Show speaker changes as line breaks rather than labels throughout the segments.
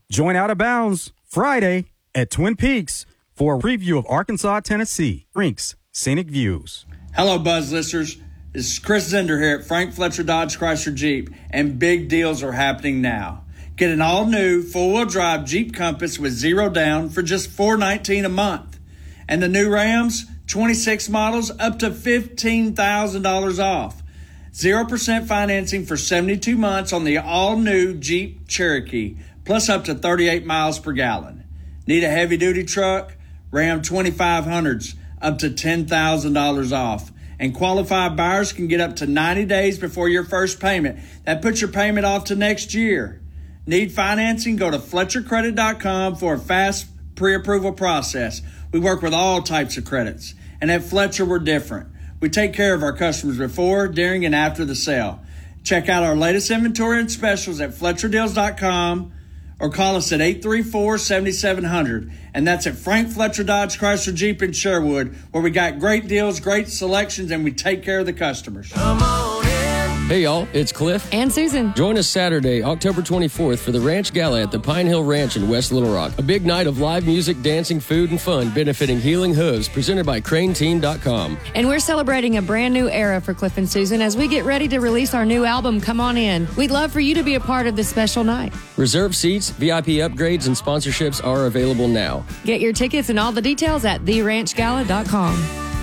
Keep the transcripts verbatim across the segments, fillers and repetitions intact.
Join Out of Bounds Friday at Twin Peaks for a preview of Arkansas, Tennessee. Rinks, Scenic Views.
Hello, Buzz listeners. This is Chris Zender here at Frank Fletcher Dodge Chrysler Jeep, and big deals are happening now. Get an all-new four-wheel drive Jeep Compass with zero down for just four hundred nineteen dollars a month. And the new Rams, twenty-six models, up to fifteen thousand dollars off. zero percent financing for seventy-two months on the all-new Jeep Cherokee, plus up to thirty-eight miles per gallon. Need a heavy-duty truck? Ram twenty-five hundreds, up to ten thousand dollars off. And qualified buyers can get up to ninety days before your first payment. That puts your payment off to next year. Need financing? Go to Fletcher Credit dot com for a fast pre-approval process. We work with all types of credits. And at Fletcher, we're different. We take care of our customers before, during, and after the sale. Check out our latest inventory and specials at Fletcher Deals dot com or call us at eight three four, seven seven zero zero. And that's at Frank Fletcher Dodge Chrysler Jeep in Sherwood, where we got great deals, great selections, and we take care of the customers.
Come on in.
Hey, y'all, it's Cliff
and Susan.
Join us Saturday, October twenty-fourth for the Ranch Gala at the Pine Hill Ranch in West Little Rock. A big night of live music, dancing, food, and fun benefiting Healing Hooves, presented by Crane Team dot com.
And we're celebrating a brand new era for Cliff and Susan as we get ready to release our new album, Come On In. We'd love for you to be a part of this special night.
Reserve seats, V I P upgrades, and sponsorships are available now.
Get your tickets and all the details at the ranch gala dot com.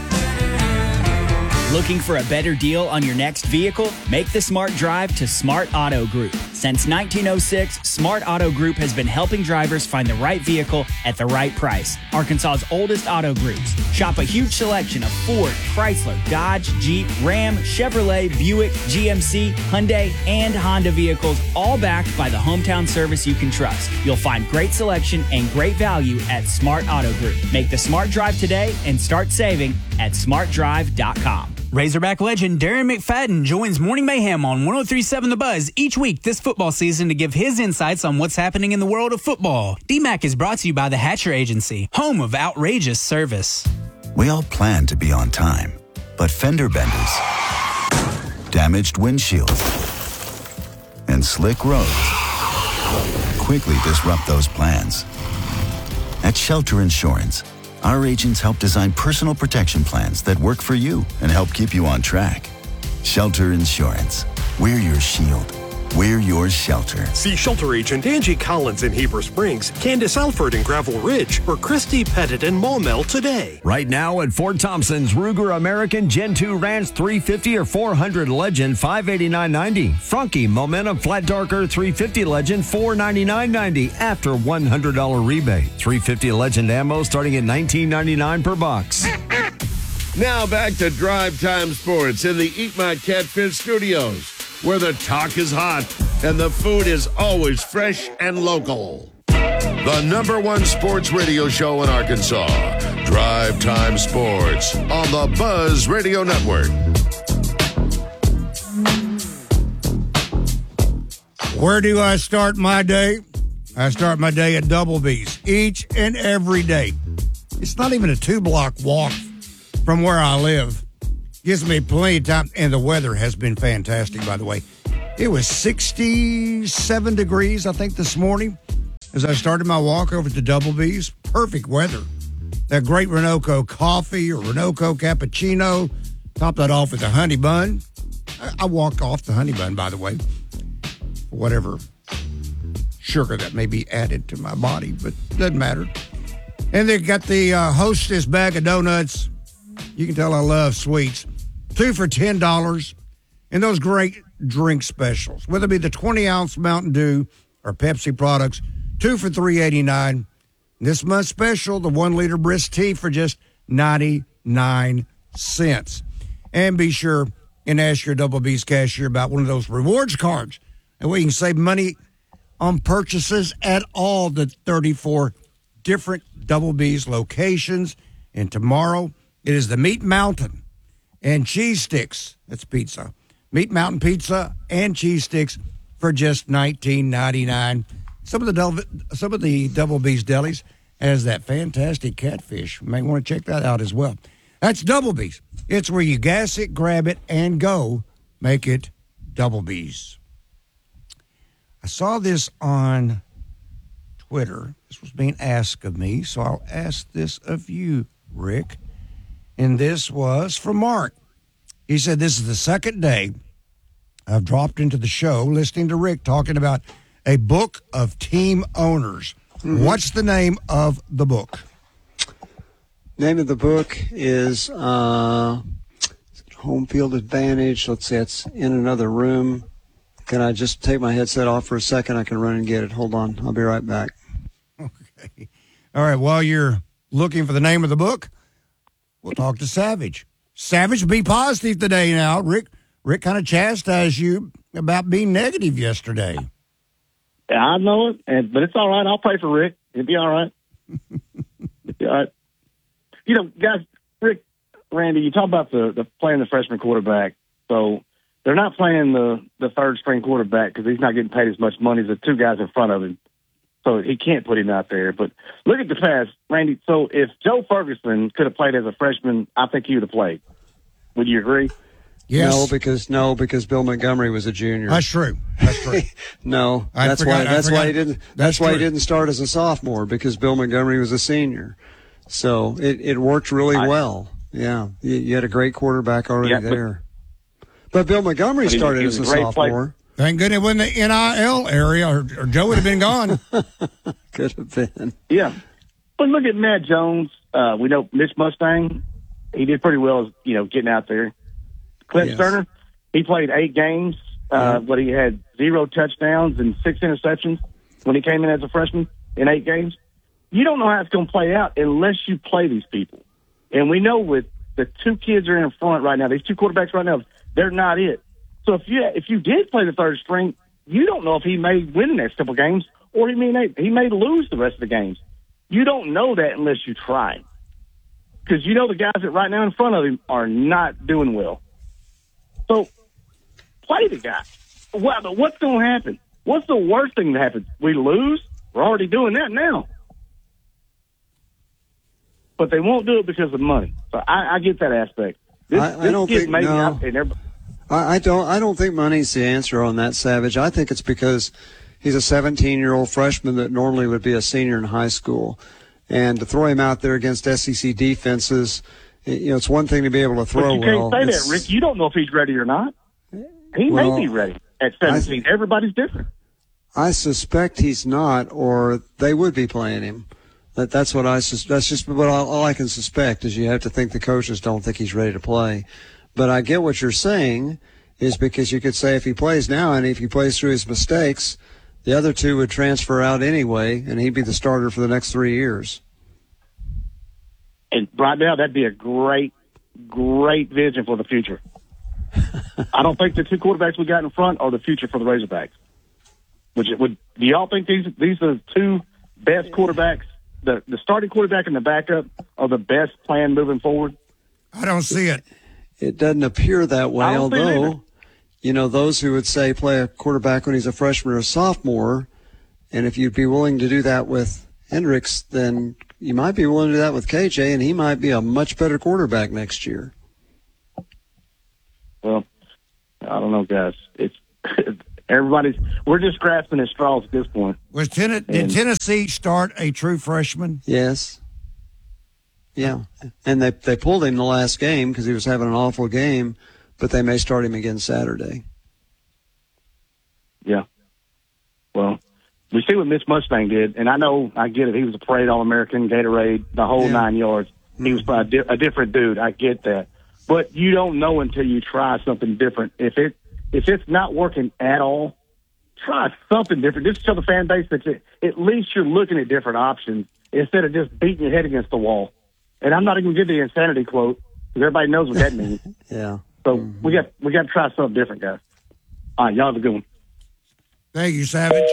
Looking for a better deal on your next vehicle? Make the smart drive to Smart Auto Group. Since nineteen oh six, Smart Auto Group has been helping drivers find the right vehicle at the right price. Arkansas's oldest auto groups. Shop a huge selection of Ford, Chrysler, Dodge, Jeep, Ram, Chevrolet, Buick, G M C, Hyundai, and Honda vehicles, all backed by the hometown service you can trust. You'll find great selection and great value at Smart Auto Group. Make the smart drive today and start saving at smart drive dot com.
Razorback legend Darren McFadden joins Morning Mayhem on one oh three point seven The Buzz each week this football season to give his insights on what's happening in the world of football. D MAC is brought to you by the Hatcher Agency, home of outrageous service.
We all plan to be on time, but fender benders, damaged windshields, and slick roads quickly disrupt those plans. At Shelter Insurance, our agents help design personal protection plans that work for you and help keep you on track. Shelter Insurance. We're your shield. We're your shelter.
See Shelter Agent Angie Collins in Heber Springs, Candace Alford in Gravel Ridge, or Christy Pettit in Maumelle today.
Right now at Fort Thompson's, Ruger American Gen two Ranch three fifty or four hundred Legend five eighty-nine ninety. Franke Momentum Flat Darker three fifty Legend four ninety-nine ninety after one hundred dollars rebate. three fifty Legend ammo starting at nineteen ninety-nine per box.
Now back to Drive Time Sports in the Eat My Catfish studios, where the talk is hot and the food is always fresh and local. The number one sports radio show in Arkansas, Drive Time Sports on the Buzz Radio Network.
Where do I start my day? I start my day at Double B's each and every day. It's not even a two-block walk from where I live. Gives me plenty of time, and the weather has been fantastic, by the way. It was sixty-seven degrees, I think, this morning as I started my walk over to Double B's. Perfect weather. That great Renoco coffee or Renoco cappuccino. Top that off with a honey bun. I, I walk off the honey bun, by the way, for whatever sugar that may be added to my body, but doesn't matter. And they got the uh, Hostess bag of donuts. You can tell I love sweets. Two for ten dollars. And those great drink specials, whether it be the twenty-ounce Mountain Dew or Pepsi products, two for three eighty-nine. This month's special, the one-liter Brisk Tea for just ninety-nine cents. And be sure and ask your Double B's cashier about one of those rewards cards. And we can save money on purchases at all the thirty-four different Double B's locations. And tomorrow, it is the Meat Mountain and cheese sticks. That's pizza. Meat Mountain pizza and cheese sticks for just nineteen ninety-nine. Some of the double, some of the Double B's delis has that fantastic catfish. You may want to check that out as well. That's Double B's. It's where you gas it, grab it, and go. Make it Double B's. I saw this on Twitter. This was being asked of me, so I'll ask this of you, Rick. And this was from Mark. He said, this is the second day I've dropped into the show listening to Rick talking about a book of team owners. Mm-hmm. What's the name of the book?
Name of the book is uh, Home Field Advantage. Let's see, it's in another room. Can I just take my headset off for a second? I can run and get it. Hold on. I'll be right back.
Okay. All right. While you're looking for the name of the book, we'll talk to Savage. Savage, be positive today now. Rick Rick kind of chastised you about being negative yesterday.
Yeah, I know it, and, but it's all right. I'll pray for Rick. It'll be all right. It'll be all right. You know, guys, Rick, Randy, you talk about the, the playing the freshman quarterback. So they're not playing the, the third string quarterback because he's not getting paid as much money as the two guys in front of him. So he can't put him out there. But look at the past, Randy. So if Joe Ferguson could have played as a freshman, I think he would have played. Would you agree?
Yes. No, because no, because Bill Montgomery was a junior.
That's true. That's true.
no,
I
that's
forgot,
why. That's why he didn't. That's,
that's
why
true.
he didn't start as a sophomore because Bill Montgomery was a senior. So it, it worked really I, well. Yeah, you, you had a great quarterback already yeah, there. But, but Bill Montgomery but started as a, a sophomore.
Player. Thank goodness it wasn't the N I L area, or, or Joe would have been gone.
Could have been.
Yeah, but look at Matt Jones. Uh, we know Mitch Mustang. He did pretty well, you know, getting out there. Clint yes. Sterner. He played eight games, uh, yeah. but he had zero touchdowns and six interceptions when he came in as a freshman in eight games. You don't know how it's going to play out unless you play these people. And we know with the two kids are in front right now, these two quarterbacks right now, they're not it. So if you if you did play the third string, you don't know if he may win the next couple games or he may he may lose the rest of the games. You don't know that unless you try. Because you know the guys that right now in front of him are not doing well. So play the guy. What, what's going to happen? What's the worst thing that happens? We lose? We're already doing that now. But they won't do it because of money. So I, I get that aspect. This,
I, I
this
don't
kid
think
made
no.
out and everybody.
I, I don't. I don't think money's the answer on that, Savage. I think it's because he's a seventeen-year-old freshman that normally would be a senior in high school, and to throw him out there against S E C defenses, you know, it's one thing to be able to throw well.
But you
well.
can't say
it's,
that, Rick. You don't know if he's ready or not. He
well,
may be ready at seventeen. Th- Everybody's different.
I suspect he's not, or they would be playing him. That that's what I sus- that's just what all, all I can suspect is you have to think the coaches don't think he's ready to play. But I get what you're saying is because you could say if he plays now and if he plays through his mistakes, the other two would transfer out anyway, and he'd be the starter for the next three years.
And right now, that'd be a great, great vision for the future. I don't think the two quarterbacks we got in front are the future for the Razorbacks. Which it would do y'all think these these are the two best quarterbacks? The the starting quarterback and the backup are the best plan moving forward?
I don't see it.
It doesn't appear that way, although, you know, those who would say play a quarterback when he's a freshman or a sophomore, and if you'd be willing to do that with Hendricks, then you might be willing to do that with K J, and he might be a much better quarterback next year.
Well, I don't know, guys. It's everybody's. We're just grasping at straws at this point.
Was ten, did Tennessee start a true freshman?
Yes. Yeah, and they they pulled him the last game because he was having an awful game, but they may start him again Saturday.
Yeah. Well, we see what Mitch Mustang did, and I know I get it. He was a parade All-American, Gatorade, the whole yeah. nine yards. He was a, di- a different dude. I get that, but you don't know until you try something different. If it if it's not working at all, try something different. Just tell the fan base that it, at least you're looking at different options instead of just beating your head against the wall. And I'm not even going to give the insanity quote because everybody knows what that means.
yeah.
So mm-hmm. we got we got to try something different, guys. All right, y'all have a good one.
Thank you, Savage.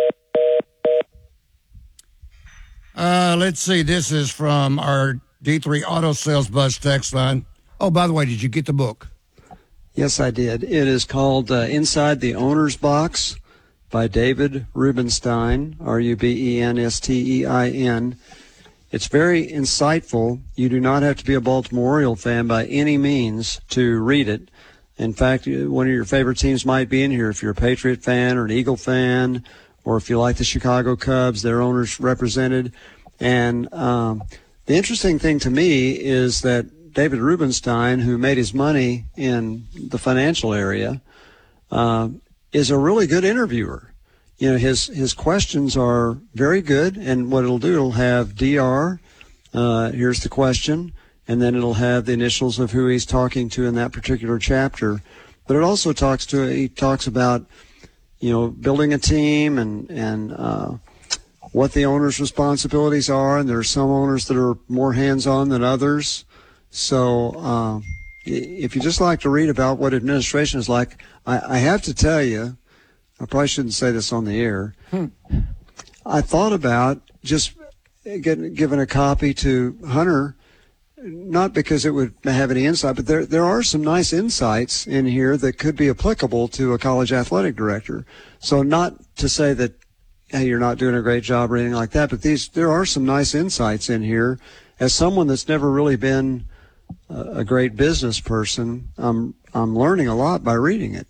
Uh, let's see. This is from our D three Auto Sales Buzz text line. Oh, by the way, did you get the book?
Yes, I did. It is called uh, Inside the Owner's Box by David Rubenstein, R U B E N S T E I N. It's very insightful. You do not have to be a Baltimore Oriole fan by any means to read it. In fact, one of your favorite teams might be in here if you're a Patriot fan or an Eagle fan or if you like the Chicago Cubs, their owners represented. And um, the interesting thing to me is that David Rubenstein, who made his money in the financial area, uh, is a really good interviewer. You know, his his questions are very good, and what it'll do, it'll have D R, uh, here's the question, and then it'll have the initials of who he's talking to in that particular chapter. But it also talks to he talks about, you know, building a team and and uh, what the owner's responsibilities are, and there are some owners that are more hands-on than others. So uh, if you just like to read about what administration is like, I, I have to tell you, I probably shouldn't say this on the air. Hmm. I thought about just getting giving a copy to Hunter, not because it would have any insight, but there there are some nice insights in here that could be applicable to a college athletic director. So not to say that, hey, you're not doing a great job or anything like that, but these there are some nice insights in here. As someone that's never really been a, a great business person, I'm I'm learning a lot by reading it.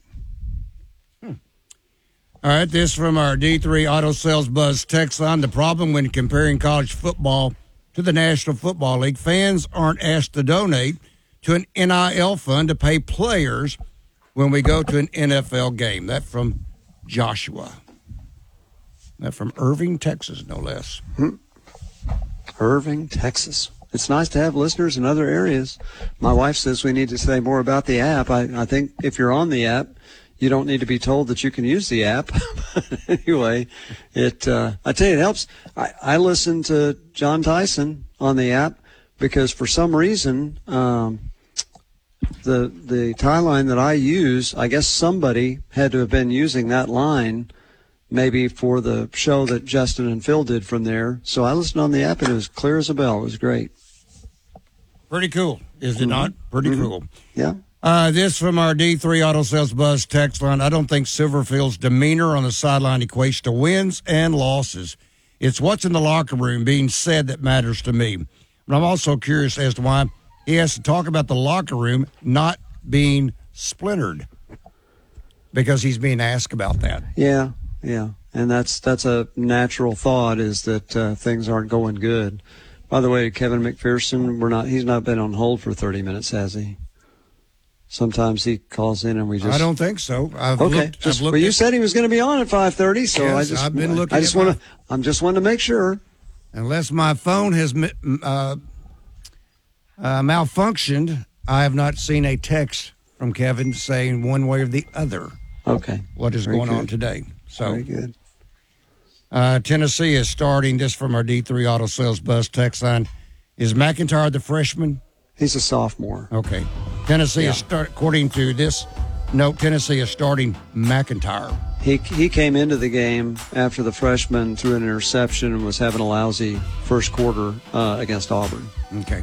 All right, this from our D three Auto Sales Buzz text line. The problem when comparing college football to the National Football League, fans aren't asked to donate to an N I L fund to pay players when we go to an N F L game. That from Joshua. That from Irving, Texas, no less.
Hmm. Irving, Texas. It's nice to have listeners in other areas. My wife says we need to say more about the app. I, I think if you're on the app, you don't need to be told that you can use the app. Anyway, it uh, I tell you, it helps. I, I listen to John Tyson on the app because for some reason, um, the the tie line that I use, I guess somebody had to have been using that line maybe for the show that Justin and Phil did from there. So I listened on the app, and it was clear as a bell. It was great.
Pretty cool, is it mm-hmm. not? Pretty mm-hmm. cool.
Yeah.
Uh, this from our D three Auto Sales Buzz text line. I don't think Silverfield's demeanor on the sideline equates to wins and losses. It's what's in the locker room being said that matters to me. But I'm also curious as to why he has to talk about the locker room not being splintered, because he's being asked about that.
Yeah, yeah. And that's that's a natural thought, is that uh, things aren't going good. By the way, Kevin McPherson, we're not. he's not been on hold for thirty minutes, has he? Sometimes he calls in and we just...
I don't think so. I've
okay.
Looked,
just,
I've looked
well, you
at,
said he was going to be on at five thirty, so
yes,
I just...
I've been looking
I just
want
to... I'm just wanting to make sure.
Unless my phone has uh, uh, malfunctioned, I have not seen a text from Kevin saying one way or the other
okay.
what is
Very
going
good.
on today. So,
Very good.
Uh, Tennessee is starting, this from our D three Auto Sales Buzz text line. Is McIntyre the freshman?
He's a sophomore.
Okay. Tennessee
yeah.
is start according to this note. Tennessee is starting McIntyre.
He he came into the game after the freshman threw an interception and was having a lousy first quarter uh, against Auburn.
Okay.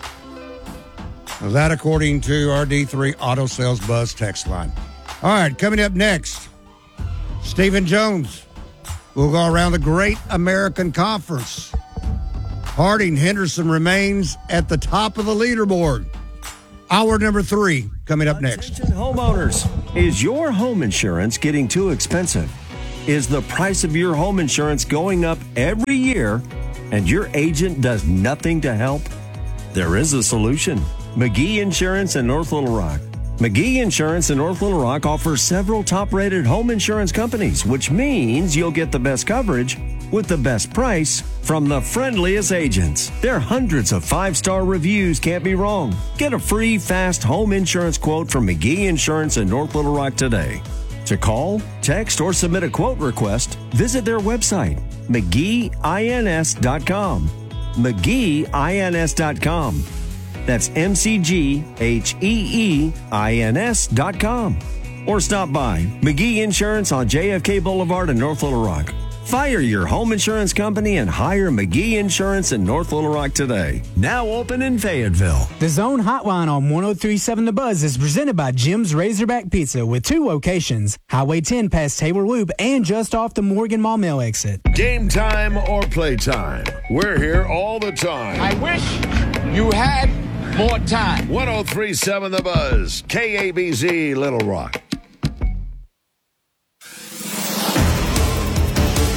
Well, that according to our D three Auto Sales Buzz text line. All right, coming up next, Stephen Jones. We'll go around the Great American Conference. Harding Henderson remains at the top of the leaderboard. Hour number three coming up next.
Attention homeowners, is your home insurance getting too expensive? Is the price of your home insurance going up every year and your agent does nothing to help? There is a solution. McGee Insurance in North Little Rock. McGee Insurance in North Little Rock offers several top-rated home insurance companies, which means you'll get the best coverage with the best price from the friendliest agents. Their hundreds of five-star reviews can't be wrong. Get a free, fast home insurance quote from McGee Insurance in North Little Rock today. To call, text, or submit a quote request, visit their website, McGee Ins dot com. McGee Ins dot com. That's M C G H E E I N S dot com. Or stop by McGee Insurance on J F K Boulevard in North Little Rock. Fire your home insurance company and hire McGee Insurance in North Little Rock today. Now open in Fayetteville.
The Zone Hotline on one oh three point seven The Buzz is presented by Jim's Razorback Pizza with two locations, Highway ten past Taylor Loop and just off the Morgan Mall Mill exit.
Game time or playtime, we're here all the time.
I wish you had more time.
one oh three point seven The Buzz, K A B Z Little Rock.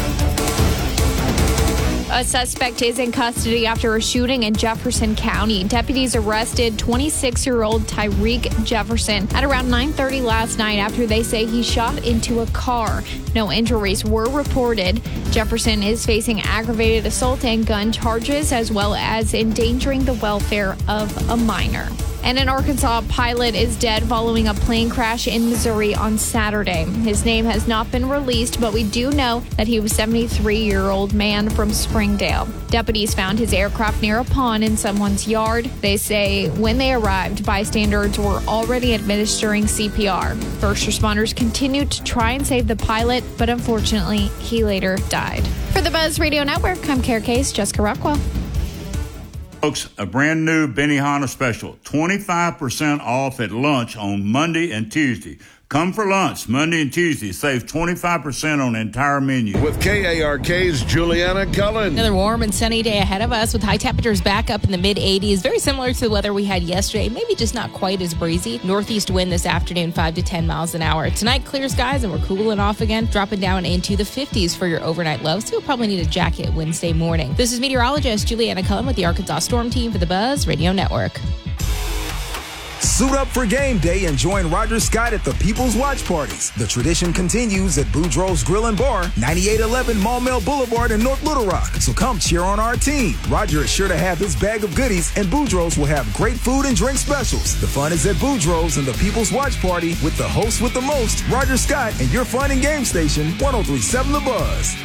A suspect is in custody after a shooting in Jefferson County. Deputies arrested twenty-six-year-old Tyreek Jefferson at around nine thirty last night after they say he shot into a car. No injuries were reported. Jefferson is facing aggravated assault and gun charges, as well as endangering the welfare of a minor. And an Arkansas pilot is dead following a plane crash in Missouri on Saturday. His name has not been released, but we do know that he was a seventy-three-year-old man from Springdale. Deputies found his aircraft near a pond in someone's yard. They say when they arrived, bystanders were already administering C P R. First responders continued to try and save the pilot, but unfortunately, he later died. For the Buzz Radio Network, I'm Kara Case, Jessica Rockwell.
Folks, a brand new Benihana special, twenty-five percent off at lunch on Monday and Tuesday. Come for lunch Monday and Tuesday. Save twenty-five percent on the entire menu.
With K A R K's Juliana Cullen.
Another warm and sunny day ahead of us with high temperatures back up in the mid eighties. Very similar to the weather we had yesterday, maybe just not quite as breezy. Northeast wind this afternoon, five to ten miles an hour. Tonight, clear skies and we're cooling off again, dropping down into the fifties for your overnight low. So you'll probably need a jacket Wednesday morning. This is meteorologist Juliana Cullen with the Arkansas Storm Team for the Buzz Radio Network.
Suit up for game day and join Roger Scott at the People's Watch Parties. The tradition continues at Boudreaux's Grill and Bar, ninety-eight eleven Maumelle Boulevard in North Little Rock. So come cheer on our team. Roger is sure to have his bag of goodies, and Boudreaux's will have great food and drink specials. The fun is at Boudreaux's and the People's Watch Party with the host with the most, Roger Scott, and your fun and game station, one oh three point seven The Buzz.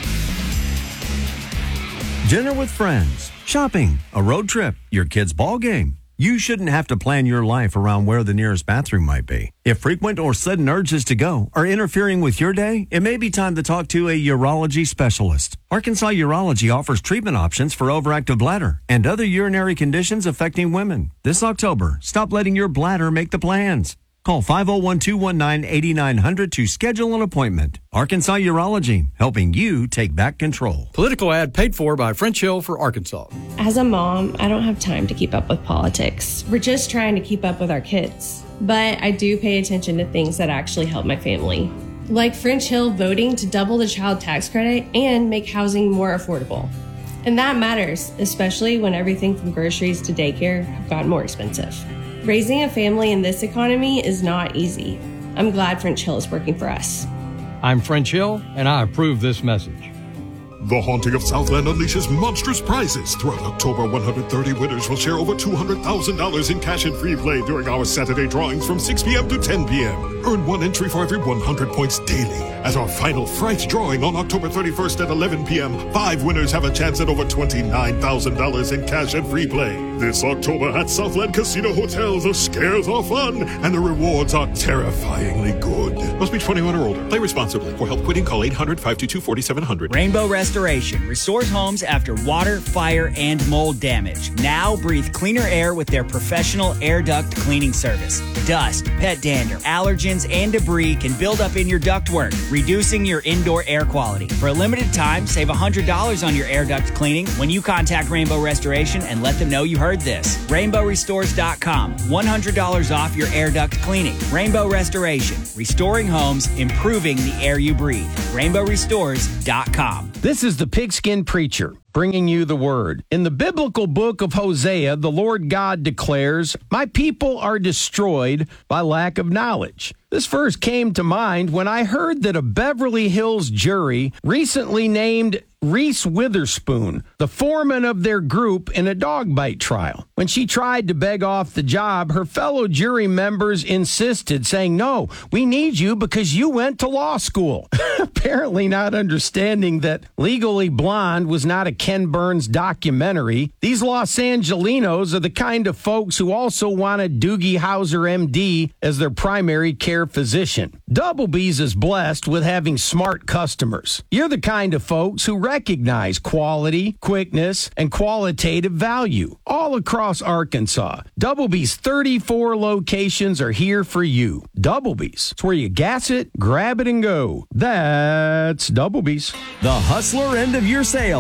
Dinner with friends, shopping, a road trip, your kid's ball game. You shouldn't have to plan your life around where the nearest bathroom might be. If frequent or sudden urges to go are interfering with your day, it may be time to talk to a urology specialist. Arkansas Urology offers treatment options for overactive bladder and other urinary conditions affecting women. This October, stop letting your bladder make the plans. Call five oh one, two one nine, eight nine zero zero to schedule an appointment. Arkansas Urology, helping you take back control.
Political ad paid for by French Hill for Arkansas.
As a mom, I don't have time to keep up with politics. We're just trying to keep up with our kids. But I do pay attention to things that actually help my family. Like French Hill voting to double the child tax credit and make housing more affordable. And that matters, especially when everything from groceries to daycare have gotten more expensive. Raising a family in this economy is not easy. I'm glad French Hill is working for us.
I'm French Hill, and I approve this message.
The Haunting of Southland unleashes monstrous prizes. Throughout October, one hundred thirty winners will share over two hundred thousand dollars in cash and free play during our Saturday drawings from six p.m. to ten p.m. Earn one entry for every one hundred points daily. At our final Fright drawing on October thirty-first at eleven p.m., five winners have a chance at over twenty-nine thousand dollars in cash and free play. This October at Southland Casino Hotel, the scares are fun and the rewards are terrifyingly good. Must be twenty-one or older. Play responsibly. For help quitting, call eight hundred, five two two, four seven zero zero.
Rainbow Restoration restores homes after water, fire, and mold damage. Now breathe cleaner air with their professional air duct cleaning service. Dust, pet dander, allergens, and debris can build up in your ductwork, reducing your indoor air quality. For a limited time, save one hundred dollars on your air duct cleaning when you contact Rainbow Restoration and let them know you heard this. rainbow restores dot com. one hundred dollars off your air duct cleaning. Rainbow Restoration. Restoring homes, improving the air you breathe. rainbow restores dot com.
This is the Pigskin Preacher, bringing you the word. In the biblical book of Hosea, the Lord God declares, "My people are destroyed by lack of knowledge." This verse came to mind when I heard that a Beverly Hills jury recently named Reese Witherspoon the foreman of their group in a dog bite trial. When she tried to beg off the job, her fellow jury members insisted, saying, "No, we need you because you went to law school." Apparently not understanding that Legally Blonde was not a Ken Burns documentary. These Los Angelinos are the kind of folks who also wanted Doogie Howser, M D, as their primary care physician. Doublebees is blessed with having smart customers. You're the kind of folks who recognize quality, quickness, and qualitative value all across Arkansas. Doublebee's thirty-four locations are here for you. Doublebee's, it's where you gas it, grab it, and go. That's Doublebee's.
The Hustler End of Year Sale happening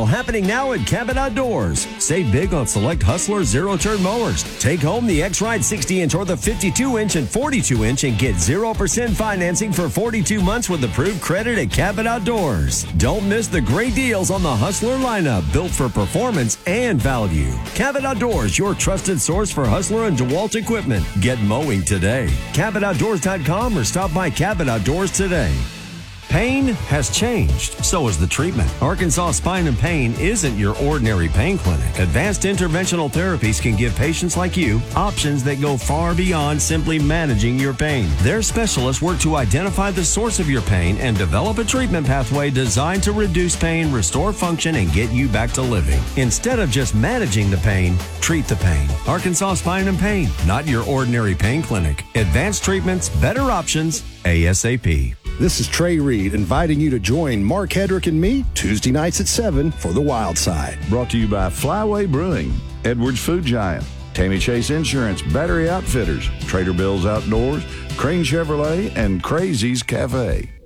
now at Cabot Outdoors. Save big on select Hustler zero-turn mowers. Take home the X-Ride sixty inch or the fifty-two inch and forty-two inch and get zero percent financing for forty-two months with approved credit at Cabot Outdoors. Don't miss the great deals on the Hustler lineup, built for performance and value. Cabot Outdoors, your trusted source for Hustler and DeWalt equipment. Get mowing today. Cabot Outdoors dot com or stop by Cabot Outdoors today. Pain has changed, so has the treatment. Arkansas Spine and Pain isn't your ordinary pain clinic. Advanced interventional therapies can give patients like you options that go far beyond simply managing your pain. Their specialists work to identify the source of your pain and develop a treatment pathway designed to reduce pain, restore function, and get you back to living. Instead of just managing the pain, treat the pain. Arkansas Spine and Pain, not your ordinary pain clinic. Advanced treatments, better options, ASAP.
This is Trey Reed inviting you to join Mark Hedrick and me Tuesday nights at seven for The Wild Side.
Brought to you by Flyway Brewing, Edwards Food Giant, Tammy Chase Insurance, Battery Outfitters, Trader Bill's Outdoors, Crane Chevrolet, and Crazy's Cafe.